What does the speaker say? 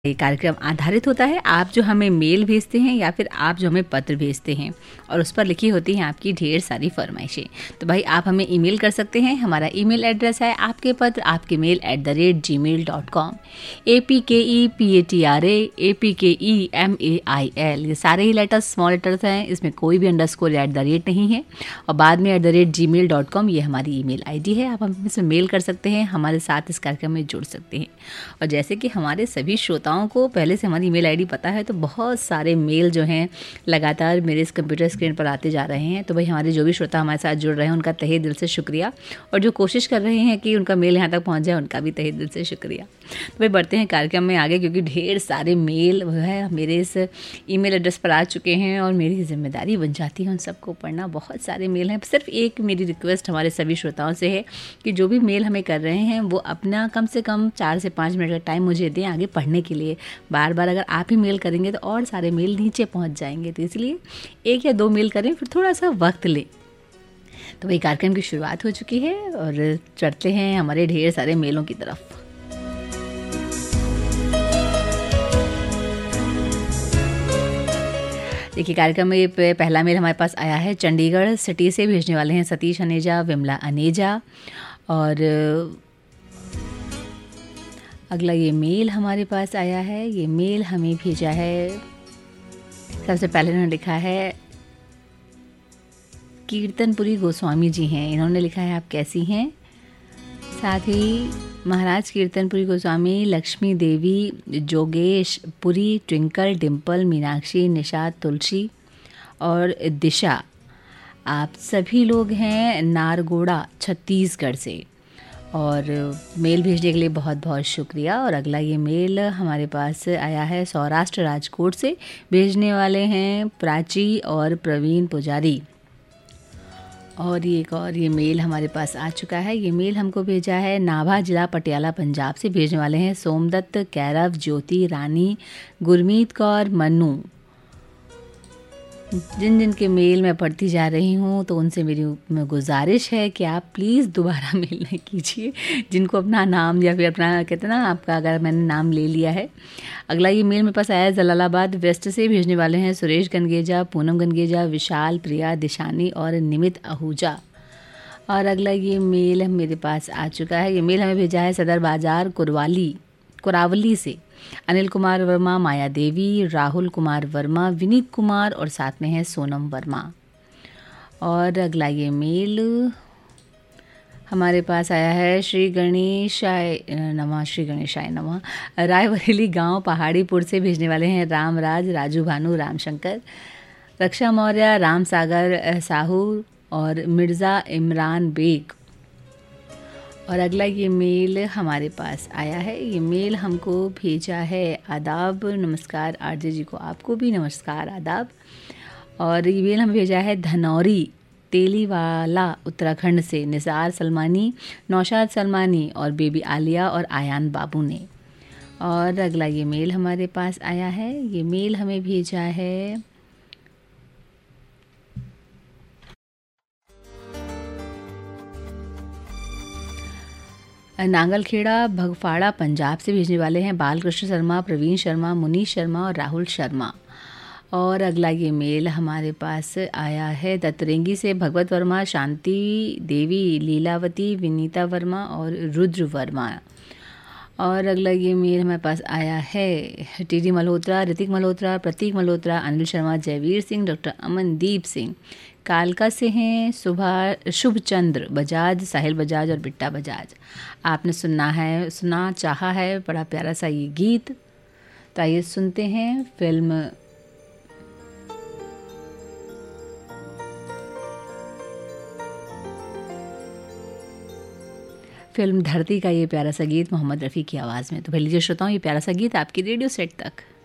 ये कार्यक्रम आधारित होता है आप जो हमें मेल भेजते हैं या फिर आप जो हमें पत्र भेजते हैं और उस पर लिखी होती हैं आपकी ढेर सारी फरमाइशें। तो भाई आप हमें ईमेल कर सकते हैं। हमारा ईमेल एड्रेस है आपके पत्र आपके मेल @gmail.com APKEPATRA ये सारे ही लेटर्स स्मॉल लेटर्स हैं, इसमें कोई भी अंडरस्कोर या @ नहीं है और बाद में @gmail.com ये हमारी ईमेल आईडी है। आप हमें से मेल कर सकते हैं, हमारे साथ इस कार्यक्रम में जुड़ सकते हैं। और जैसे कि हमारे सभी श्रोताओं को पहले से हमारी ईमेल आईडी पता है, तो बहुत सारे मेल जो हैं लगातार मेरे इस कंप्यूटर स्क्रीन पर आते जा रहे हैं। तो भाई हमारे जो भी श्रोता हमारे साथ जुड़ रहे हैं उनका तहे दिल से शुक्रिया, और जो कोशिश कर रहे हैं कि उनका मेल यहाँ तक पहुँच जाए उनका भी तहे दिल से शुक्रिया। तो भाई बढ़ते हैं कार्यक्रम में आगे, क्योंकि ढेर सारे मेल है मेरे इस ईमेल एड्रेस पर आ चुके हैं और मेरी जिम्मेदारी बन जाती है उन सबको पढ़ना। बहुत सारे मेल हैं। सिर्फ एक मेरी रिक्वेस्ट हमारे सभी श्रोताओं से है कि जो भी मेल हमें कर रहे हैं वो अपना कम से कम 4 से 5 मिनट का टाइम मुझे दें आगे पढ़ने के लिए। बार बार अगर आप ही मेल करेंगे तो और सारे मेल नीचे पहुंच जाएंगे, तो इसलिए 1 या 2 मेल करें, फिर थोड़ा सा वक्त लें। तो वही कार्यक्रम की शुरुआत हो चुकी है और चढ़ते हैं हमारे ढेर सारे मेलों की तरफ। देखिए कार्यक्रम में पहला मेल हमारे पास आया है चंडीगढ़ सिटी से, भेजने वाले हैं सतीश अनेजा, विमला अनेजा। और अगला ये मेल हमारे पास आया है, ये मेल हमें भेजा है, सबसे पहले उन्होंने लिखा है कीर्तनपुरी गोस्वामी जी हैं। इन्होंने लिखा है आप कैसी हैं। साथ ही महाराज कीर्तनपुरी गोस्वामी, लक्ष्मी देवी, जोगेश पुरी, ट्विंकल, डिम्पल, मीनाक्षी, निषाद, तुलसी और दिशा, आप सभी लोग हैं नारगोड़ा छत्तीसगढ़ से। और मेल भेजने के लिए बहुत बहुत शुक्रिया। और अगला ये मेल हमारे पास आया है सौराष्ट्र राजकोट से, भेजने वाले हैं प्राची और प्रवीण पुजारी। और ये मेल हमारे पास आ चुका है। ये मेल हमको भेजा है नाभा जिला पटियाला पंजाब से, भेजने वाले हैं सोमदत्त, कैरव, ज्योति, रानी, गुरमीत कौर, मन्नू। जिन जिन के मेल मैं पढ़ती जा रही हूँ तो उनसे मेरी गुजारिश है कि आप प्लीज़ दोबारा मेल नहीं कीजिए, जिनको अपना नाम या फिर अपना कहते हैं ना आपका अगर मैंने नाम ले लिया है। अगला ये मेल मेरे पास आया है जलालाबाद वेस्ट से, भेजने वाले हैं सुरेश गनगेजा, पूनम गनगेजा, विशाल, प्रिया, दिशानी और निमित आहूजा। और अगला ये मेल मेरे पास आ चुका है। ये मेल हमें भेजा है सदर बाजार कुरावली से, अनिल कुमार वर्मा, माया देवी, राहुल कुमार वर्मा, विनीत कुमार और साथ में है सोनम वर्मा। और अगला ये मेल हमारे पास आया है श्री गणेशाय नमः, रायबरेली गांव पहाड़ीपुर से, भेजने वाले हैं रामराज, राजू भानु, रामशंकर, रक्षा मौर्य, राम सागर साहू और मिर्ज़ा इमरान बेग। और अगला ये मेल हमारे पास आया है। ये मेल हमको भेजा है आदाब, नमस्कार आरजे जी को, आपको भी नमस्कार आदाब। और ये मेल हमें भेजा है धनौरी तेलीवाला उत्तराखंड से, निसार सलमानी, नौशाद सलमानी और बेबी आलिया और आयान बाबू ने। और अगला ये मेल हमारे पास आया है। ये मेल हमें भेजा है नांगलखेड़ा भगफाड़ा पंजाब से, भेजने वाले हैं बालकृष्ण शर्मा, प्रवीण शर्मा, मुनीश शर्मा और राहुल शर्मा। और अगला ये मेल हमारे पास आया है दत्तरेंगी से, भगवत वर्मा, शांति देवी, लीलावती, विनीता वर्मा और रुद्र वर्मा। और अगला ये मेल हमारे पास आया है टीडी मल्होत्रा, ऋतिक मल्होत्रा, प्रतीक मल्होत्रा, अनिल शर्मा, जयवीर सिंह, डॉक्टर अमनदीप सिंह, कालका से हैं शुभ चंद्र बजाज, साहिल बजाज और बिट्टा बजाज। आपने सुना चाहा है बड़ा प्यारा सा ये गीत, तो आइए सुनते हैं। फिल्म धरती का ये प्यारा सा गीत मोहम्मद रफ़ी की आवाज़ में। तो भले लीजिए श्रोताओं ये प्यारा सा गीत आपकी रेडियो सेट तक।